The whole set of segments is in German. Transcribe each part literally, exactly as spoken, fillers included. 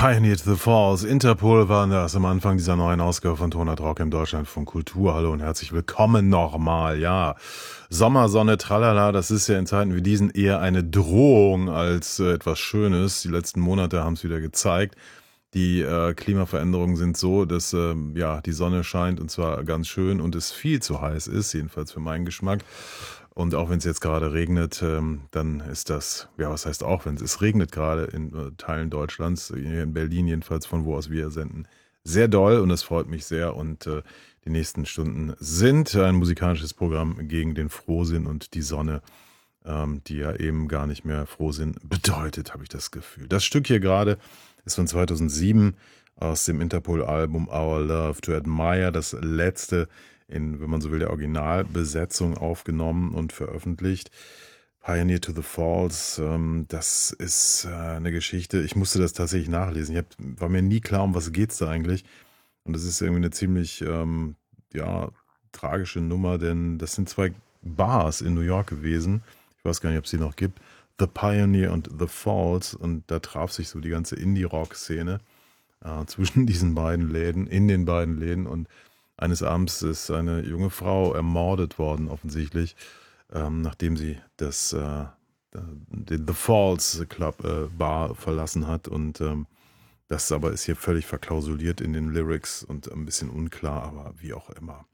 Pioneer to the Falls, Interpol waren das am Anfang dieser neuen Ausgabe von Tonart Rock im Deutschlandfunk Kultur. Hallo und herzlich willkommen nochmal. Ja, Sommersonne, tralala, das ist ja in Zeiten wie diesen eher eine Drohung als äh, etwas Schönes. Die letzten Monate haben es wieder gezeigt. Die äh, Klimaveränderungen sind so, dass äh, ja die Sonne scheint und zwar ganz schön und es viel zu heiß ist, jedenfalls für meinen Geschmack. Und auch wenn es jetzt gerade regnet, ähm, dann ist das, ja, was heißt auch, wenn es, es regnet gerade in äh, Teilen Deutschlands, hier in Berlin jedenfalls, von wo aus wir senden, sehr doll und es freut mich sehr. Und äh, die nächsten Stunden sind ein musikalisches Programm gegen den Frohsinn und die Sonne, ähm, die ja eben gar nicht mehr Frohsinn bedeutet, habe ich das Gefühl. Das Stück hier gerade ist von zweitausendsieben aus dem Interpol-Album Our Love to Admire, das letzte in, wenn man so will, der Originalbesetzung aufgenommen und veröffentlicht. Pioneer to the Falls, ähm, das ist äh, eine Geschichte, ich musste das tatsächlich nachlesen. Ich hab, war mir nie klar, um was geht's da eigentlich. Und das ist irgendwie eine ziemlich, ähm, ja, tragische Nummer, denn das sind zwei Bars in New York gewesen. Ich weiß gar nicht, ob es die noch gibt. The Pioneer und The Falls. Und da traf sich so die ganze Indie-Rock-Szene äh, zwischen diesen beiden Läden, in den beiden Läden. Und eines Abends ist eine junge Frau ermordet worden, offensichtlich, ähm, nachdem sie das, äh, den The Falls Club äh, Bar verlassen hat. Und ähm, das aber ist hier völlig verklausuliert in den Lyrics und ein bisschen unklar, aber wie auch immer.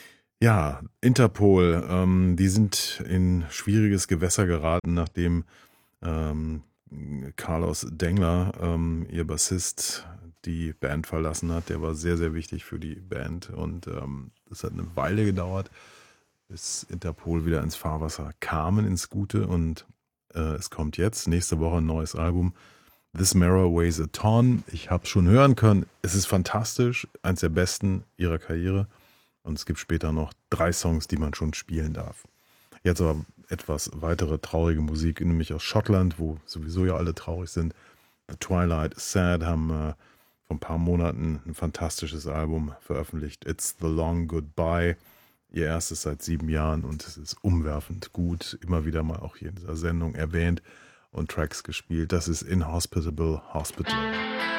Ja, Interpol, ähm, die sind in schwieriges Gewässer geraten, nachdem ähm, Carlos Dengler, ähm, ihr Bassist, die Band verlassen hat. Der war sehr, sehr wichtig für die Band und ähm, das hat eine Weile gedauert, bis Interpol wieder ins Fahrwasser kamen, ins Gute, und äh, es kommt jetzt, nächste Woche ein neues Album. This Mirror Weighs a Ton. Ich habe es schon hören können. Es ist fantastisch, eins der besten ihrer Karriere. Und es gibt später noch drei Songs, die man schon spielen darf. Jetzt aber etwas weitere traurige Musik, nämlich aus Schottland, wo sowieso ja alle traurig sind. The Twilight is Sad haben äh, vor ein paar Monaten ein fantastisches Album veröffentlicht. It's the Long Goodbye. Ihr erstes seit sieben Jahren und es ist umwerfend gut. Immer wieder mal auch hier in dieser Sendung erwähnt und Tracks gespielt. Das ist Inhospitable Hospital.